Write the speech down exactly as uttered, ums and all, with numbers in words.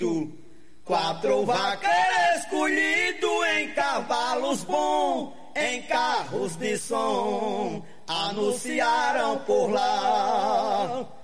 Quatro vaqueiros escolhidos em cavalos bons, em carros de som, anunciaram por lá.